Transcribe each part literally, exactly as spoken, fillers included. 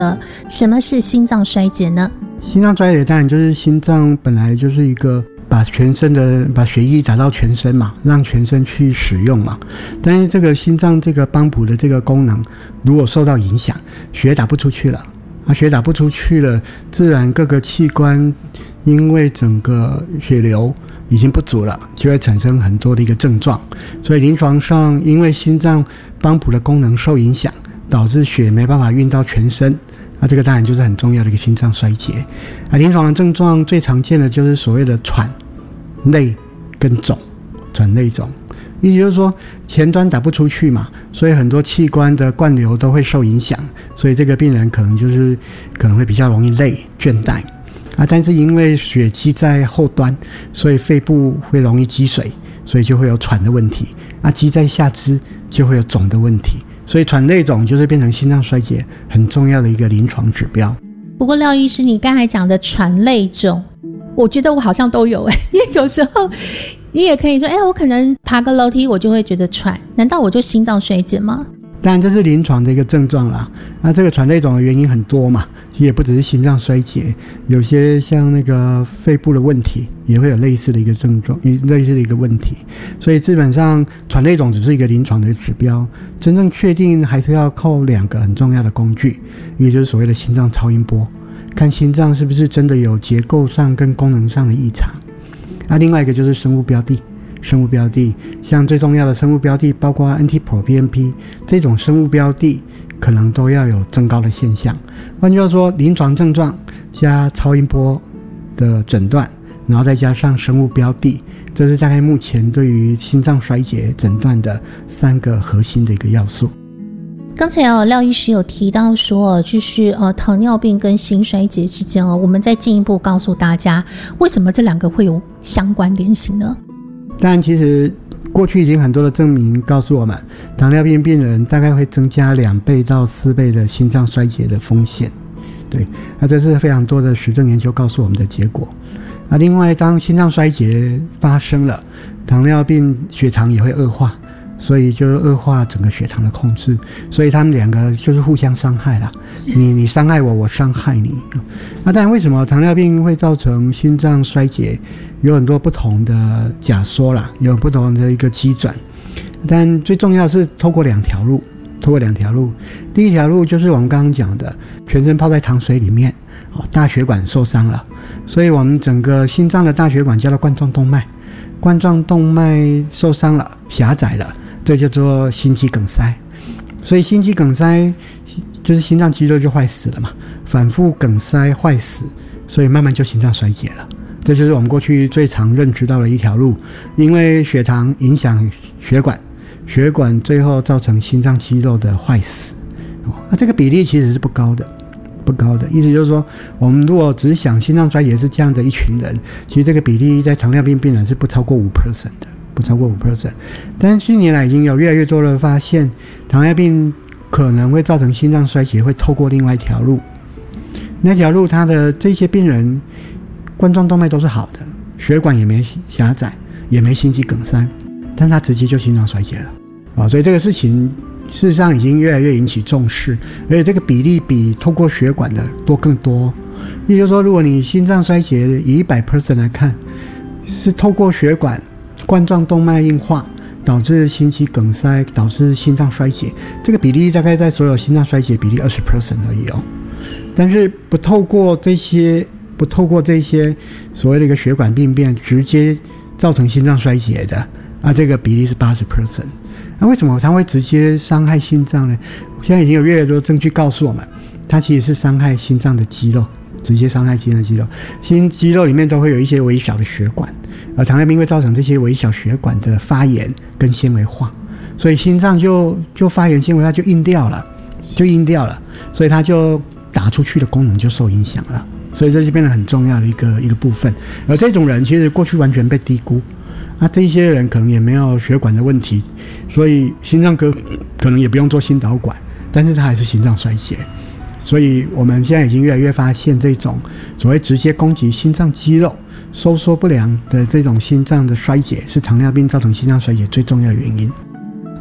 呃，什么是心脏衰竭呢？ 心脏衰竭当然就是心脏本来就是一个把全身的把血液打到全身嘛，让全身去使用嘛。但是这个心脏这个帮补的这个功能如果受到影响，血打不出去了，啊，血打不出去了，自然各个器官因为整个血流已经不足了，就会产生很多的一个症状。所以临床上因为心脏帮补的功能受影响，导致血没办法运到全身，那这个当然就是很重要的一个心脏衰竭。啊，临床的症状最常见的就是所谓的喘、累跟肿，喘、累、肿，意思就是说前端打不出去嘛，所以很多器官的灌流都会受影响，所以这个病人可能就是可能会比较容易累、倦怠啊。但是因为血积在后端，所以肺部会容易积水，所以就会有喘的问题啊。积在下肢就会有肿的问题。所以喘累肿就是变成心脏衰竭很重要的一个临床指标。 不过廖医师，你刚才讲的喘累肿，我觉得我好像都有哎，因为有时候你也可以说，哎，我可能爬个楼梯我就会觉得喘，难道我就心脏衰竭吗？ 当然这是临床的一个症状啦。那这个喘累肿的原因很多嘛，其实也不只是心脏衰竭，有些像那个肺部的问题也会有类似的一个症状，类似的一个问题。所以基本上喘累肿只是一个临床的指标，真正确定还是要靠两个很重要的工具，一个就是所谓的心脏超音波，看心脏是不是真的有结构上跟功能上的异常。啊，另外一个就是生物标的。生物标的像最重要的生物标的包括 N T P R O B N P 这种生物标的可能都要有增高的现象。换句话说，临床症状加超音波的诊断，然后再加上生物标的，这是大概目前对于心脏衰竭诊断的三个核心的一个要素。 刚才哦，廖医师有提到说，就是呃，糖尿病跟心衰竭之间哦，我们再进一步告诉大家，为什么这两个会有相关联性呢？ 当然其实过去已经很多的证明告诉我们，糖尿病病人大概会增加两倍到四倍的心脏衰竭的风险。对，那这是非常多的实证研究告诉我们的结果。那另外当心脏衰竭发生了，糖尿病血糖也会恶化，所以就是恶化整个血糖的控制，所以他们两个就是互相伤害啦。你你伤害我，我伤害你。那当然为什么糖尿病会造成心脏衰竭，有很多不同的假说啦，有不同的一个机转，但最重要是透过两条路，透过两条路。第一条路就是我们刚刚讲的，全身泡在糖水里面，大血管受伤了，所以我们整个心脏的大血管叫做冠状动脉，冠状动脉受伤了，狭窄了，这叫做心肌梗塞。所以心肌梗塞就是心脏肌肉就坏死了嘛，反复梗塞坏死，所以慢慢就心脏衰竭了。这就是我们过去最常认知到的一条路，因为血糖影响血管，血管最后造成心脏肌肉的坏死。哦，那这个比例其实是不高的，不高的。意思就是说，我们如果只想心脏衰竭是这样的一群人，其实这个比例在糖尿病病人是不超过 百分之五 的，不超过 百分之五。但是近年来已经有越来越多的发现，糖尿病可能会造成心脏衰竭，会透过另外一条路。那条路，它的这些病人冠状动脉都是好的，血管也没狭窄，也没心肌梗塞，但他直接就心脏衰竭了。哦，所以这个事情事实上已经越来越引起重视，而且这个比例比透过血管的多更多。也就是说，如果你心脏衰竭以 百分之百 来看，是透过血管冠状动脉硬化导致心肌梗塞，导致心脏衰竭，这个比例大概在所有心脏衰竭比例 百分之二十 而已哦。但是不透过这些不透过这些所谓的一个血管病变直接造成心脏衰竭的啊，这个比例是 百分之八十。那为什么它会直接伤害心脏呢？现在已经有越来越多证据告诉我们，它其实是伤害心脏的肌肉，直接伤害心脏的肌肉。心肌肉里面都会有一些微小的血管，而糖尿病会造成这些微小血管的发炎跟纤维化，所以心脏就就发炎纤维化就硬掉了，就硬掉了，所以它就打出去的功能就受影响了。所以这就变得很重要的一个一个部分。而这种人其实过去完全被低估，那这些人可能也没有血管的问题，所以心脏科可能也不用做心导管，但是他还是心脏衰竭。所以我们现在已经越来越发现，这种所谓直接攻击心脏肌肉收缩不良的这种心脏的衰竭，是糖尿病造成心脏衰竭最重要的原因。 不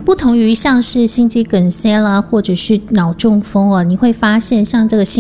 不同于像是心肌梗塞啦，或者是脑中风啊，你会发现像这个心